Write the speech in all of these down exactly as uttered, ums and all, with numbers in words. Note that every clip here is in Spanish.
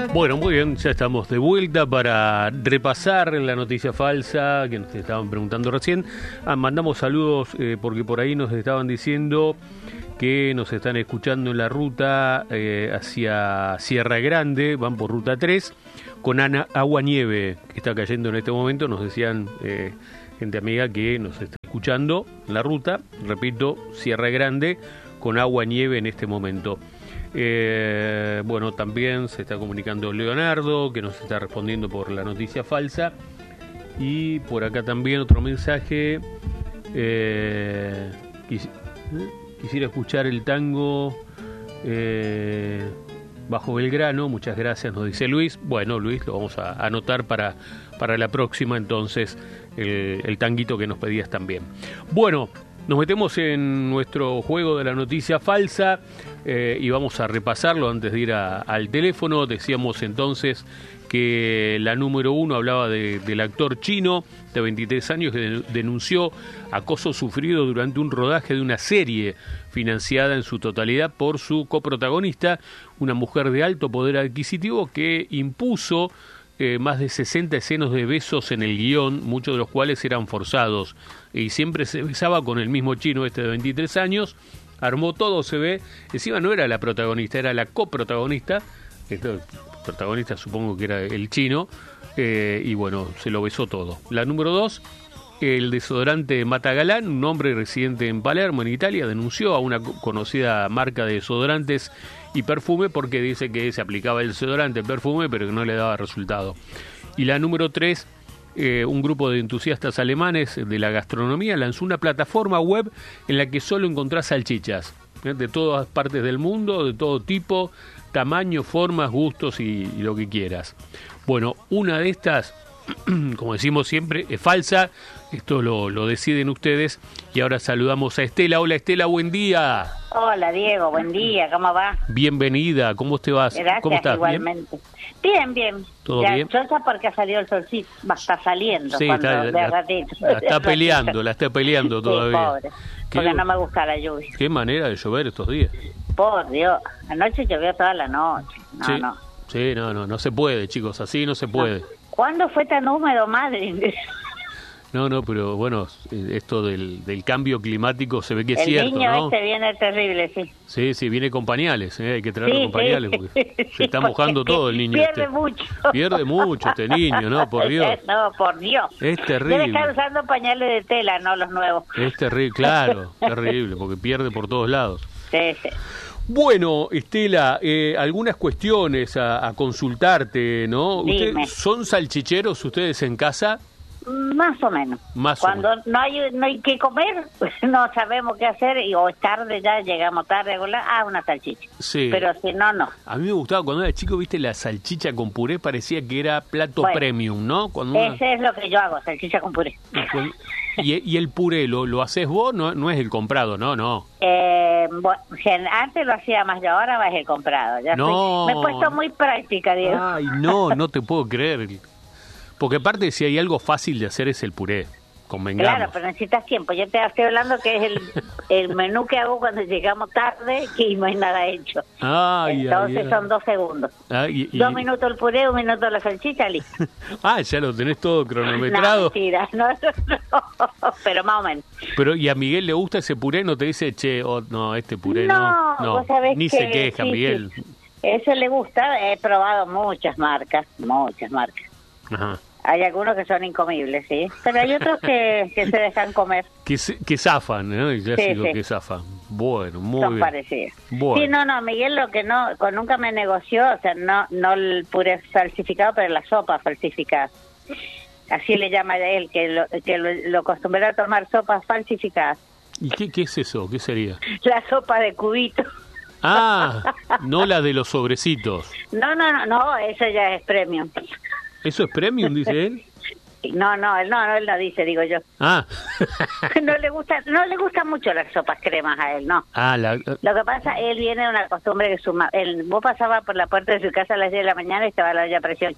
Bueno, muy bien, ya estamos de vuelta para repasar la noticia falsa que nos estaban preguntando recién. Ah, mandamos saludos eh, porque por ahí nos estaban diciendo que nos están escuchando en la ruta eh, hacia Sierra Grande, van por ruta tres, con Ana, agua nieve que está cayendo en este momento. Nos decían eh, gente amiga que nos está escuchando en la ruta, repito, Sierra Grande, con agua nieve en este momento. Eh, bueno, también se está comunicando Leonardo, que nos está respondiendo por la noticia falsa. Y por acá también otro mensaje. Eh, quis, quisiera escuchar el tango eh, Bajo Belgrano. Muchas gracias, nos dice Luis. Bueno, Luis, lo vamos a anotar para, para la próxima, entonces, el, el tanguito que nos pedías también. Bueno, nos metemos en nuestro juego de la noticia falsa eh, y vamos a repasarlo antes de ir a, al teléfono. Decíamos entonces que la número uno hablaba de, del actor chino de veintitrés años que denunció acoso sufrido durante un rodaje de una serie financiada en su totalidad por su coprotagonista, una mujer de alto poder adquisitivo que impuso Eh, más de sesenta escenas de besos en el guión, muchos de los cuales eran forzados, y siempre se besaba con el mismo chino este de veintitrés años, armó todo, se ve, encima no era la protagonista, era la coprotagonista, el protagonista supongo que era el chino, eh, y bueno, se lo besó todo. La número dos, el desodorante Matagalán, un hombre residente en Palermo, en Italia, denunció a una conocida marca de desodorantes y perfume porque dice que se aplicaba el desodorante, el perfume, pero que no le daba resultado. Y la número tres, eh, un grupo de entusiastas alemanes de la gastronomía lanzó una plataforma web en la que solo encontrás salchichas, ¿eh? de todas partes del mundo, de todo tipo, tamaño, formas, gustos y, y lo que quieras. Bueno, una de estas, como decimos siempre, es falsa. Esto lo, lo deciden ustedes. Y ahora saludamos a Estela. Hola Estela, buen día. Hola Diego, buen día, ¿cómo va? Bienvenida, ¿cómo te vas? Gracias, ¿Cómo estás? igualmente. Bien, bien. bien. ¿Todo ya, bien? chocha porque ha salido el solcito, va, está saliendo. Sí, cuando, está, de la, ratito. la está peleando, la está peleando todavía. Sí, pobre, porque no me gusta la lluvia. Qué manera de llover estos días. Por Dios, anoche llovió toda la noche. No, sí, no. Sí, no, no, no se puede, chicos, así no se puede. No. ¿Cuándo fue tan húmedo, madre? No, no, pero bueno, esto del, del cambio climático se ve que es el cierto, niño ¿no? este viene terrible, sí. Sí, sí, viene con pañales, ¿eh? Hay que traerlo sí, con pañales sí. porque Sí, se está porque mojando todo el niño. Pierde este. mucho. Pierde mucho este niño, ¿no? Por Dios. No, por Dios. Es terrible. Debe estar usando pañales de tela, no los nuevos. Es terrible, claro, terrible, porque pierde por todos lados. Sí, sí. Bueno, Estela, eh, algunas cuestiones a, a consultarte, ¿no? ¿Ustedes son salchicheros ustedes en casa? Más o menos. Más Cuando o menos. no hay no hay que comer, pues no sabemos qué hacer y o es tarde ya, llegamos tarde, ah, una salchicha. Sí. Pero si no, no. A mí me gustaba cuando era chico, viste, la salchicha con puré parecía que era plato bueno, premium, ¿no? Cuando ese una... es lo que yo hago, salchicha con puré. ¿Y, y el puré lo, lo haces vos? No, no es el comprado, no, no. Eh, bueno, antes lo hacía más yo, ahora es el comprado. Ya no. estoy, me he puesto muy práctica, Diego. Ay, no, no te puedo creer. Porque aparte, si hay algo fácil de hacer es el puré, convengamos. Claro, pero necesitas tiempo. Yo te estoy hablando que es el, el menú que hago cuando llegamos tarde y no hay nada hecho. Ay, Entonces ay, ay. son dos segundos. Ay, y, Dos y... minutos el puré, un minuto la salchicha, listo. Ah, ya lo tenés todo cronometrado. No, mentira, no, no, pero más o menos. Pero, ¿y a Miguel le gusta ese puré? ¿No te dice, che, oh, no, este puré no? No, no, vos sabés ni que, se queja, sí, Miguel. Sí. Eso le gusta, he probado muchas marcas, muchas marcas. Ajá. Hay algunos que son incomibles, sí, pero hay otros que, que se dejan comer. Que, que zafan, ¿no? El clásico sí, sí. que zafa. Bueno, muy son bien. parecidos. Bueno. Sí, no, no, Miguel lo que no, con, nunca me negoció, o sea, no no el puré falsificado, pero la sopa falsificada. Así le llama a él, que lo, que lo, lo acostumbró a tomar sopas falsificadas. ¿Y qué, qué es eso? ¿Qué sería? La sopa de cubito. Ah, no la de los sobrecitos. No, no, no, no, eso ya es premium. ¿Eso es premium, dice él? No, no, él no, no, él no dice, digo yo. Ah. no le gusta, no le gustan mucho las sopas cremas a él, no. Ah, la... Lo que pasa, él viene de una costumbre que su ma... él, vos pasabas por la puerta de su casa a las diez de la mañana y estaba la olla a presión.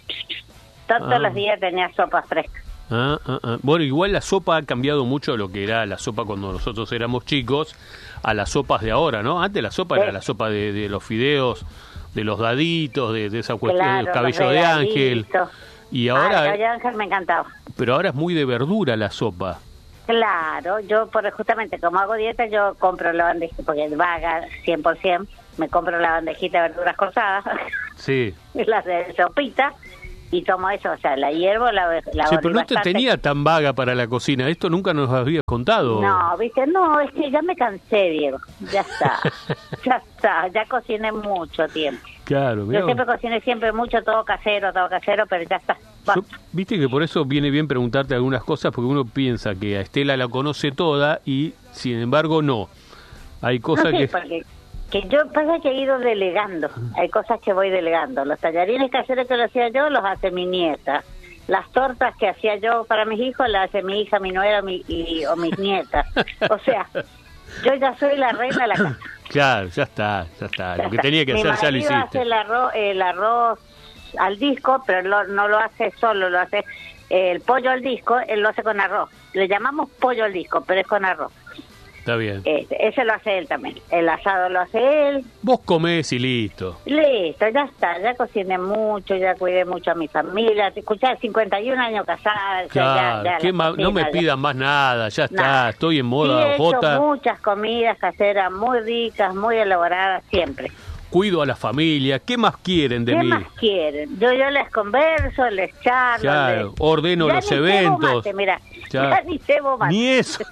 Todos ah. los días tenía sopas frescas. Ah, ah, ah. Bueno, igual la sopa ha cambiado mucho lo que era la sopa cuando nosotros éramos chicos a las sopas de ahora, ¿no? Antes la sopa sí. era la sopa de, de los fideos de los daditos, de, de esa cuestión Claro, del cabello de ángel. Y Ah, ahora, el cabello de ángel me encantaba. pero ahora es muy de verdura la sopa. Claro, yo por justamente como hago dieta, yo compro la bandejita, porque es vaga cien por ciento, me compro la bandejita de verduras cortadas, Sí. las de sopita, y tomo eso, o sea, la hiervo, la, la Sí, pero no te bastante. tenía tan vaga para la cocina. Esto nunca nos habías contado. No, viste, no, es que ya me cansé, Diego, ya está, ya está, ya cociné mucho tiempo. Claro, mirá Yo vos. siempre cociné siempre mucho, todo casero, todo casero, pero ya está. Va. Yo- Viste que por eso viene bien preguntarte algunas cosas, porque uno piensa que a Estela la conoce toda y, sin embargo, no. Hay No cosas sé, que... porque que yo pasa que he ido delegando, hay cosas que voy delegando. Los tallarines caseros que lo hacía yo, los hace mi nieta. Las tortas que hacía yo para mis hijos, las hace mi hija, mi nuera mi, y, o mis nietas. O sea, yo ya soy la reina de la casa. Claro, ya está, ya está. Ya Lo que está. tenía que Mi hacer ya lo marido hace hiciste. el arroz, el arroz al disco, pero lo- no lo hace solo, lo hace el pollo al disco, él lo hace con arroz. Le llamamos pollo al disco, pero es con arroz. Está bien. Este, ese lo hace él también. El asado lo hace él. Vos comés y listo. Listo, ya está. Ya cociné mucho, ya cuidé mucho a mi familia. Escuchá, cincuenta y un años casada. o sea, Claro, ya, ya ¿qué la ma- cocina, no me ya- pidan más nada, ya está, Nada. estoy en Y moda he hecho Jota. muchas comidas caseras muy ricas, muy elaboradas, siempre. Cuido a la familia, ¿qué más quieren de ¿Qué mí? más quieren? Yo yo les converso, les charlo. Claro, les- ordeno Ya los ni cebo eventos. mate, mira, Ya. ya ni cebo mate. Ni eso.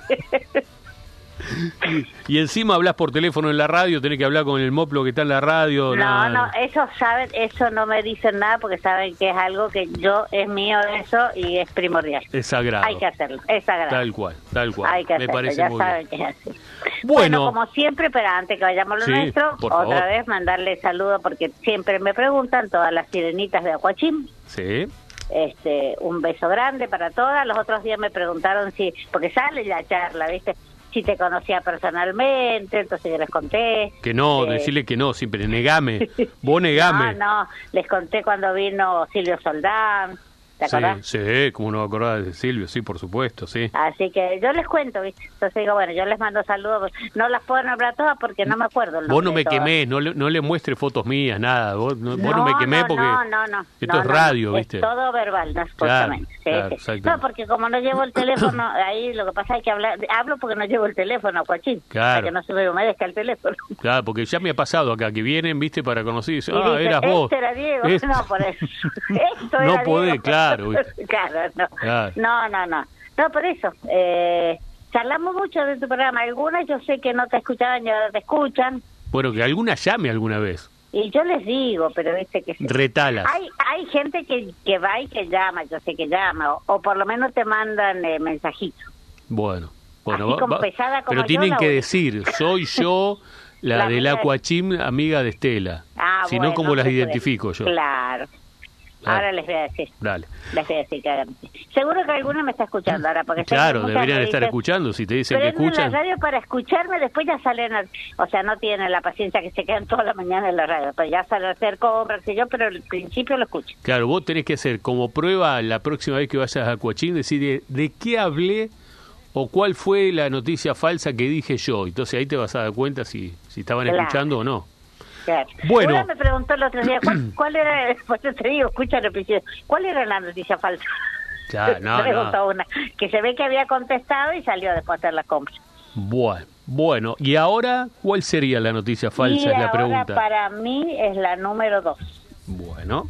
Y, y encima hablas por teléfono en la radio, tenés que hablar con el moplo que está en la radio. No, nada. no, eso saben, eso no me dicen nada porque saben que es algo que yo, es mío eso y es primordial. Es sagrado. Hay que hacerlo, es sagrado. Tal cual, tal cual. Hay que Me hacerlo, parece ya muy saben bien. que es así. Bueno. como siempre, pero antes que vayamos a lo Sí, nuestro, por otra favor. vez mandarle saludos porque siempre me preguntan, todas las sirenitas de Acuachim. Sí. Este, un beso grande para todas. Los otros días me preguntaron si, porque sale la charla, ¿viste? Si te conocía personalmente, entonces yo les conté. Que no, Eh, decirle que no, siempre negame. Vos negame. No, no, les conté cuando vino Silvio Soldán, ¿te Sí, acordás? sí, como no me acordaba de Silvio, sí, por supuesto, sí. Así que yo les cuento, ¿viste? Entonces digo, bueno, yo les mando saludos. No las puedo nombrar todas porque no me acuerdo el Vos no nombre me de todas. quemés, no le, no le muestres fotos mías, nada. Vos no, vos no me quemés no, porque no, no, no, esto no, es no, radio, no, ¿viste? Es todo verbal, no es Claro, justamente. Sí, claro, sí. exacto. No, porque como no llevo el teléfono, ahí lo que pasa es que hablar, hablo porque no llevo el teléfono, Coachín. Claro. Para que no se me humedezca el teléfono. Claro, porque ya me ha pasado acá, que vienen, viste, para conocer y dicen, Y ah, dice, eras vos. Este era Diego. Este- No, por eso. Esto No era podés, Diego. claro, ¿viste? Claro, no. Claro. No, no, no. No, por eso. Eh, charlamos mucho de tu programa. Algunas yo sé que no te escuchaban y ahora te escuchan. Bueno, que alguna llame alguna vez. Y yo les digo, pero viste que... Retalas. Hay hay gente que, que va y que llama, yo sé que llama, o, o por lo menos te mandan eh, mensajitos. Bueno, bueno, Así va- como va- pesada como pero yo, tienen la que voy. decir, soy yo la, La del amiga de- Aquachim, amiga de Estela. Ah, si bueno, no, ¿cómo las se puede. identifico yo? Claro. Claro. Ahora les voy a decir. Dale. Les voy a decir que hagan así. Seguro que alguna me está escuchando ahora. Porque sé que Claro, muchas deberían me estar dicen, escuchando. Si te dicen que prenden escuchan. la radio para escucharme, después ya salen, a- o sea, no tienen la paciencia que se quedan toda la mañana en la radio, pero ya salen a hacer compras y yo, pero al principio lo escucho. Claro, vos tenés que hacer como prueba la próxima vez que vayas a Aquachim, decir de, de qué hablé o cuál fue la noticia falsa que dije yo. Entonces ahí te vas a dar cuenta si, si estaban Claro. escuchando o no. Claro. Bueno. Una me preguntó el otro día, ¿cuál, cuál era, pues yo te digo, escucha lo principio, ¿cuál era la noticia falsa? Ya, no, Preguntó no. una, que se ve que había contestado y salió después de hacer la compra. Bueno, bueno, y ahora, ¿cuál sería la noticia falsa? y Es la ahora pregunta. para mí es la número dos. Bueno.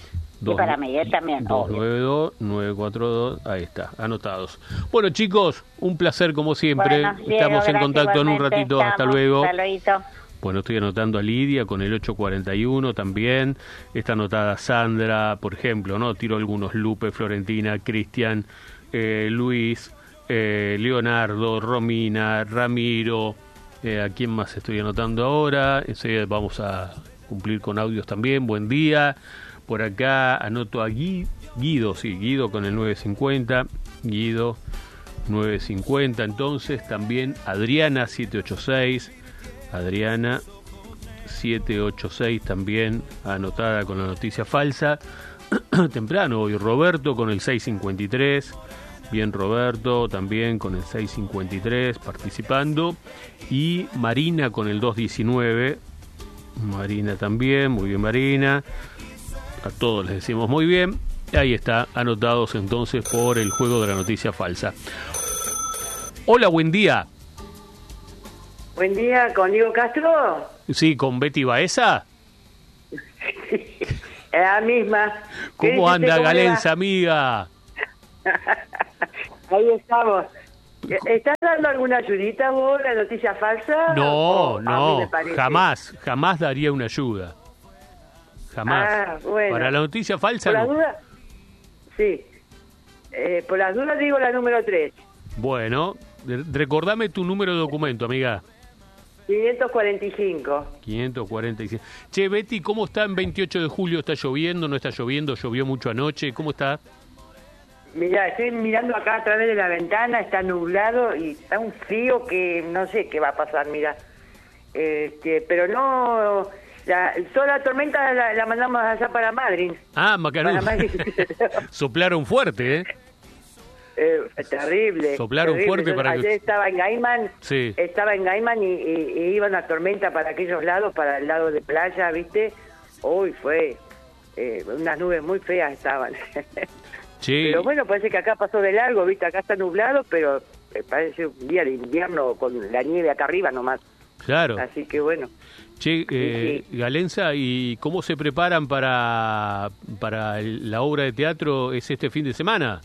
Y para Miguel también, dos obvio. nueve dos, nueve cuatro dos, ahí está, anotados. Bueno, chicos, un placer como siempre. Bueno, Diego, Estamos en gracias contacto en un igualmente, ratito. Hasta estamos. luego. Hasta luego. Bueno, estoy anotando a Lidia con el ocho cuarenta y uno también. Está anotada Sandra, por ejemplo, ¿no? Tiro algunos: Lupe, Florentina, Cristian, eh, Luis, eh, Leonardo, Romina, Ramiro. Eh, ¿A quién más estoy anotando ahora? Enseguida vamos a cumplir con audios también. Buen día. Por acá anoto a Gui- Guido, sí, Guido con el nueve cincuenta. Guido nueve cincuenta. Entonces también Adriana siete ocho seis. Adriana siete ocho seis también anotada con la noticia falsa. Temprano hoy Roberto con el seis cincuenta y tres. Bien, Roberto también con el seis cincuenta y tres participando. Y Marina con el dos diecinueve. Marina también, muy bien Marina. A todos les decimos muy bien. Ahí está, anotados entonces por el juego de la noticia falsa. Hola, buen día. Buen día, ¿con Diego Castro? Sí, ¿con Betty Baeza? La misma. ¿Cómo anda, Galenza, amiga? Ahí estamos. ¿Estás dando alguna ayudita vos, la noticia falsa? No, ¿O no, jamás, jamás daría una ayuda. Jamás. Ah, bueno. Para la noticia falsa, ¿Por no. las dudas? Sí. Eh, por las dudas digo la número tres. Bueno, de- recordame tu número de documento, amiga. quinientos cuarenta y cinco. quinientos cuarenta y cinco. Che, Betty, ¿cómo está en veintiocho de julio? ¿Está lloviendo? ¿No está lloviendo? ¿Llovió mucho anoche? ¿Cómo está? Mira, estoy mirando acá a través de la ventana, está nublado y está un frío que no sé qué va a pasar, mira. Este, pero no, la, toda la tormenta la, la mandamos allá para Madrid. Ah, Macanudo. Para Madrid. Soplaron fuerte, ¿eh? Eh, terrible. Soplaron terrible. fuerte para Ayer que... estaba en Gaiman, Sí. estaba en Gaiman y, y- y iba una tormenta para aquellos lados, para el lado de playa, ¿viste? Uy, fue, eh, unas nubes muy feas estaban. Che, Pero bueno, parece que acá pasó de largo, ¿viste? Acá está nublado, pero eh, parece un día de invierno con la nieve acá arriba nomás. claro. Así que bueno. Che, eh, Galenza, ¿y cómo se preparan para, para el- la obra de teatro? ¿Es este fin de semana?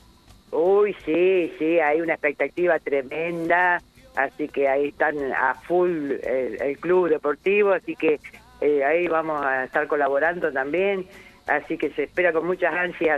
Uy, sí, sí, hay una expectativa tremenda, así que ahí están a full el, el club deportivo, así que eh, ahí vamos a estar colaborando también, así que se espera con muchas ansias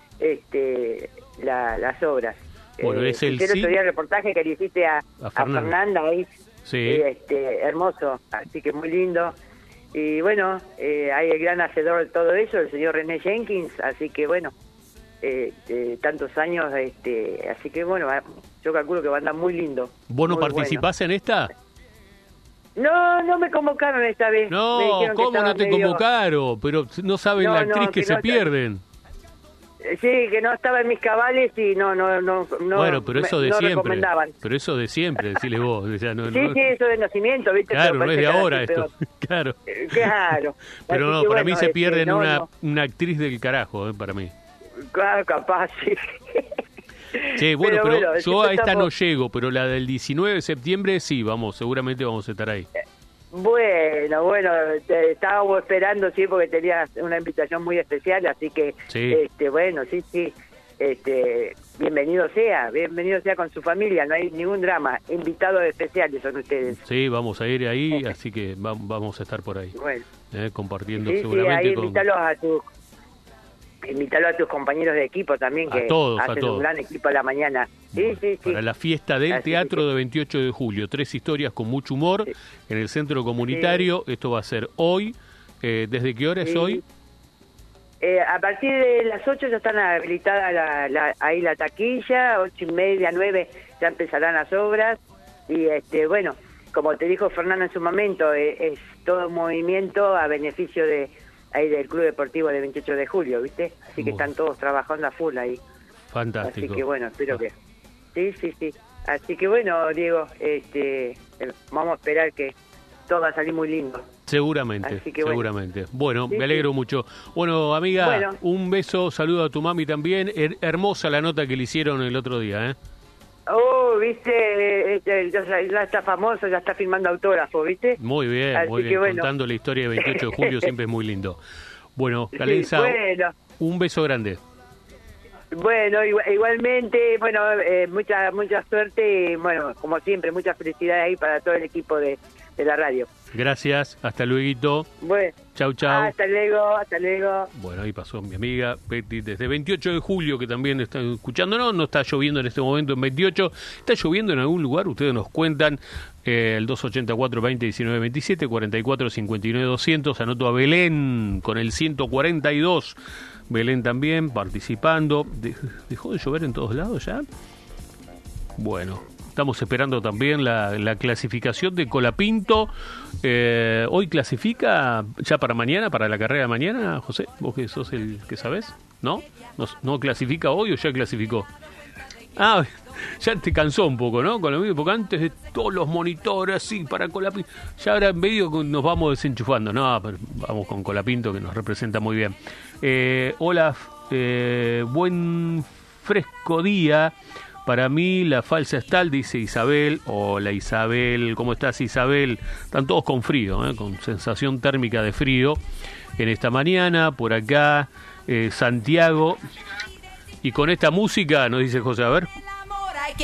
este la, las obras. Bueno, es el escuché el sí- otro día el reportaje que le hiciste a, A a Fernanda. Fernanda ahí, Sí. eh, este, hermoso, así que muy lindo. Y bueno, eh, hay el gran hacedor de todo eso, el señor René Jenkins, así que bueno, eh, eh, tantos años, este, así que bueno, va- yo calculo que va a andar muy lindo. ¿Vos no muy participás en esta? bueno. No, no me convocaron esta vez. Me No, dijeron que ¿cómo no estaba te medio- convocaron? Pero no saben No, la actriz no, que, que se no está- pierden. Eh, Sí, que no estaba en mis cabales y no, no, no, no, Bueno, pero eso me- de no siempre. recomendaban. Pero eso de siempre, decile vos. O sea, no, Sí, no- sí, eso de nacimiento, ¿viste? Claro, Pero no es de parece que ahora era esto. así, Claro. pero- eh, Claro. Pero Así no, que para bueno, mí se este, pierden no, una, no. una actriz del carajo, eh, para mí. Claro, capaz, sí. Che, bueno, pero, bueno, yo siempre a esta estamos- no llego, pero la del diecinueve de septiembre sí, vamos, seguramente vamos a estar ahí. Bueno, bueno, te- estábamos esperando, sí, porque tenías una invitación muy especial, así que, Sí. este, bueno, sí, sí, este, bienvenido sea, bienvenido sea con su familia, no hay ningún drama, invitados especiales son ustedes. Sí, vamos a ir ahí, así que va- vamos a estar por ahí, Bueno, eh, compartiendo sí, sí, seguramente ahí con... invítalos a tus, invítalo a tus compañeros de equipo también, A que todos, a hacen todos. un gran equipo a la mañana. Sí, sí, sí. Para la fiesta del Así teatro que- de veintiocho de julio. Tres historias con mucho humor en el centro comunitario. Esto va a ser hoy. Eh, ¿Desde qué hora es Sí. hoy? Eh, a partir de las ocho ya están habilitadas la, la- ahí la taquilla, ocho y media, nueve ya empezarán las obras y este bueno, como te dijo Fernando en su momento, eh, es todo un movimiento a beneficio de ahí del Club Deportivo de veintiocho de julio, ¿viste? Así que Bueno. están todos trabajando a full ahí. Fantástico. Así que bueno, espero que... Sí, sí, sí. Así que bueno, Diego, este, eh, vamos a esperar que todo va a salir muy lindo. Seguramente, Así que bueno. seguramente. Bueno, Sí, me alegro sí. mucho. Bueno, amiga, Bueno. un beso, saludo a tu mami también. Her- hermosa la nota que le hicieron el otro día, ¿eh? Oh, viste, eh, este, ya, ya está famoso, ya está firmando autógrafo, ¿viste? Muy bien, Así muy que bien. bueno. Contando la historia de veintiocho de julio siempre es muy lindo. Bueno, Galenza, Sí, bueno, un beso grande. bueno, igual- igualmente, bueno, eh, mucha mucha suerte y bueno, como siempre, mucha felicidad ahí para todo el equipo de, de la radio. Gracias, hasta luego. Bueno, Chau, chau. hasta luego, hasta luego. Bueno, ahí pasó mi amiga Betty desde veintiocho de julio, que también están escuchándonos. No está lloviendo en este momento en veintiocho. Está lloviendo en algún lugar, ustedes nos cuentan. Eh, el dos ochenta y cuatro, veinte, diecinueve, veintisiete, cuarenta y cuatro, cincuenta y nueve, doscientos. Anoto a Belén con el ciento cuarenta y dos. Belén también participando. De- ¿Dejó de llover en todos lados ya? Bueno, estamos esperando también la, la clasificación de Colapinto. Eh, ¿Hoy clasifica ya para mañana, para la carrera de mañana, José? ¿Vos que sos el que sabés? ¿No? ¿No, no clasifica hoy o ya clasificó? Ah, ya te cansó un poco, ¿no? Con lo mismo, porque antes de todos los monitores así para Colapinto, ya ahora en medio nos vamos desenchufando, no, pero vamos con Colapinto que nos representa muy bien. Eh, hola, eh, buen fresco día. Para mí la falsa es tal, dice Isabel. Hola Isabel, ¿cómo estás Isabel? Están todos con frío, ¿eh? Con sensación térmica de frío en esta mañana. Por acá, eh, Santiago. Y con esta música, nos dice José, a ver...